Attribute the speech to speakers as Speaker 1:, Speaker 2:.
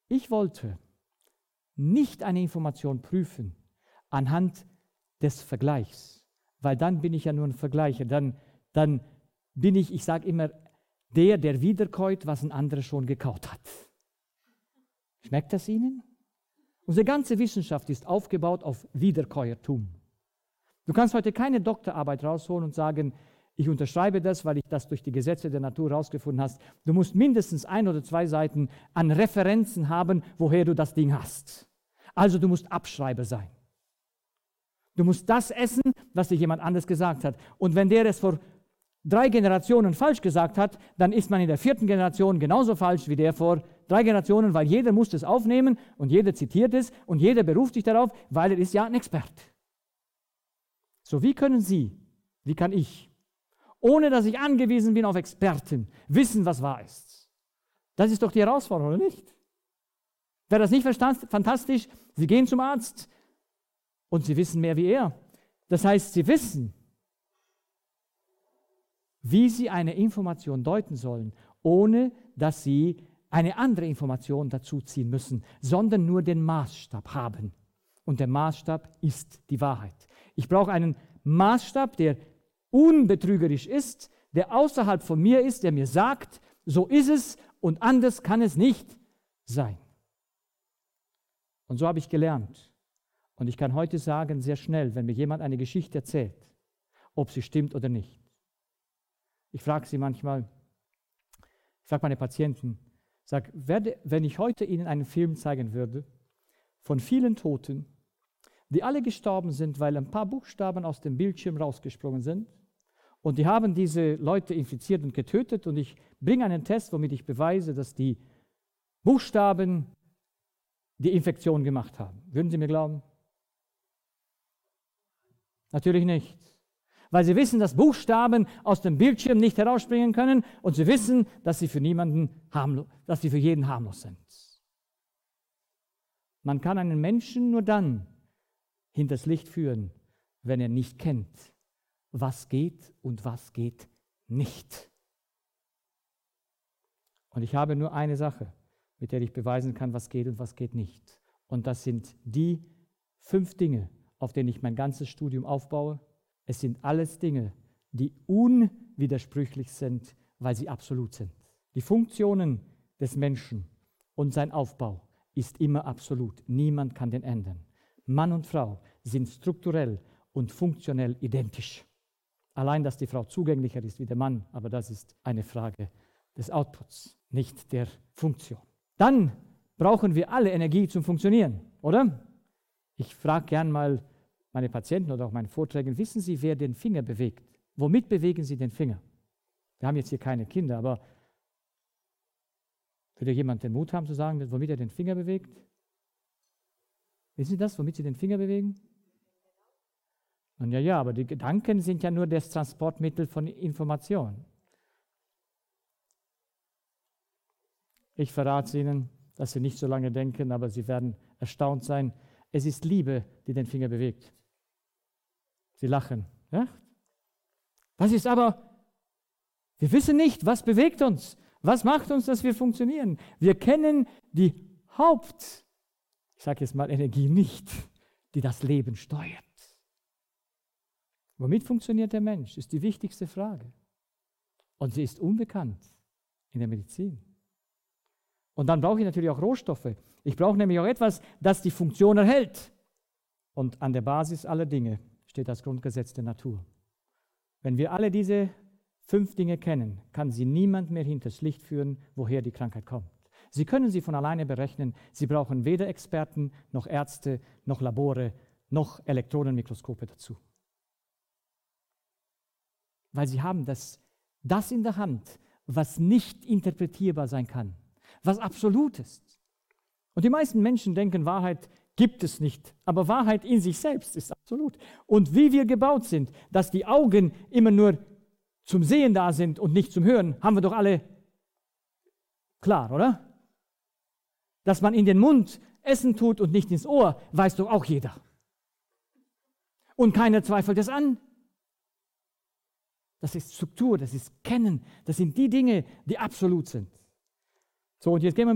Speaker 1: Ich wollte nicht eine Information prüfen anhand des Vergleichs, weil dann bin ich ja nur ein Vergleicher. Dann bin ich sage immer, der wiederkäut, was ein anderer schon gekaut hat. Schmeckt das Ihnen? Unsere ganze Wissenschaft ist aufgebaut auf Wiederkäuertum. Du kannst heute keine Doktorarbeit rausholen und sagen, ich unterschreibe das, weil ich das durch die Gesetze der Natur herausgefunden habe. Du musst mindestens 1 oder 2 Seiten an Referenzen haben, woher du das Ding hast. Also du musst Abschreiber sein. Du musst das essen, was dir jemand anderes gesagt hat. Und wenn der es vor 3 Generationen falsch gesagt hat, dann ist man in der 4. Generation genauso falsch wie der vor 3 Generationen, weil jeder muss es aufnehmen und jeder zitiert es und jeder beruft sich darauf, weil er ist ja ein Experte. So, wie kann ich, ohne dass ich angewiesen bin auf Experten, wissen, was wahr ist? Das ist doch die Herausforderung, oder nicht? Wäre das nicht fantastisch? Sie gehen zum Arzt und Sie wissen mehr wie er. Das heißt, Sie wissen, wie Sie eine Information deuten sollen, ohne dass Sie eine andere Information dazu ziehen müssen, sondern nur den Maßstab haben. Und der Maßstab ist die Wahrheit. Ich brauche einen Maßstab, der unbetrügerisch ist, der außerhalb von mir ist, der mir sagt, so ist es und anders kann es nicht sein. Und so habe ich gelernt. Und ich kann heute sagen, sehr schnell, wenn mir jemand eine Geschichte erzählt, ob sie stimmt oder nicht. Ich frage sie manchmal, ich frage meine Patienten, wenn ich heute Ihnen einen Film zeigen würde von vielen Toten, die alle gestorben sind, weil ein paar Buchstaben aus dem Bildschirm rausgesprungen sind und die haben diese Leute infiziert und getötet und ich bringe einen Test, womit ich beweise, dass die Buchstaben die Infektion gemacht haben. Würden Sie mir glauben? Natürlich nicht. Weil Sie wissen, dass Buchstaben aus dem Bildschirm nicht herausspringen können und Sie wissen, dass sie für jeden harmlos sind. Man kann einen Menschen nur dann hinters Licht führen, wenn er nicht kennt, was geht und was geht nicht. Und ich habe nur eine Sache, mit der ich beweisen kann, was geht und was geht nicht. Und das sind die 5 Dinge, auf denen ich mein ganzes Studium aufbaue. Es sind alles Dinge, die unwidersprüchlich sind, weil sie absolut sind. Die Funktionen des Menschen und sein Aufbau ist immer absolut. Niemand kann den ändern. Mann und Frau sind strukturell und funktionell identisch. Allein, dass die Frau zugänglicher ist wie der Mann, aber das ist eine Frage des Outputs, nicht der Funktion. Dann brauchen wir alle Energie zum Funktionieren, oder? Ich frage gern mal meine Patienten oder auch meine Vorträge, wissen Sie, wer den Finger bewegt? Womit bewegen Sie den Finger? Wir haben jetzt hier keine Kinder, aber würde jemand den Mut haben zu sagen, womit er den Finger bewegt? Wissen Sie das, womit Sie den Finger bewegen? Und ja, aber die Gedanken sind ja nur das Transportmittel von Information. Ich verrate es Ihnen, dass Sie nicht so lange denken, aber Sie werden erstaunt sein. Es ist Liebe, die den Finger bewegt. Sie lachen. Ja? Das ist aber, wir wissen nicht, was bewegt uns. Was macht uns, dass wir funktionieren? Wir kennen die ich sage jetzt mal Energie nicht, die das Leben steuert. Womit funktioniert der Mensch, ist die wichtigste Frage. Und sie ist unbekannt in der Medizin. Und dann brauche ich natürlich auch Rohstoffe. Ich brauche nämlich auch etwas, das die Funktion erhält. Und an der Basis aller Dinge steht das Grundgesetz der Natur. Wenn wir alle diese 5 Dinge kennen, kann sie niemand mehr hinters Licht führen, woher die Krankheit kommt. Sie können sie von alleine berechnen. Sie brauchen weder Experten, noch Ärzte, noch Labore, noch Elektronenmikroskope dazu. Weil sie haben das in der Hand, was nicht interpretierbar sein kann, was absolut ist. Und die meisten Menschen denken, Wahrheit gibt es nicht, aber Wahrheit in sich selbst ist absolut. Und wie wir gebaut sind, dass die Augen immer nur zum Sehen da sind und nicht zum Hören, haben wir doch alle klar, oder? Dass man in den Mund Essen tut und nicht ins Ohr, weiß doch auch jeder. Und keiner zweifelt es an. Das ist Struktur, das ist Kennen, das sind die Dinge, die absolut sind. So, und jetzt gehen wir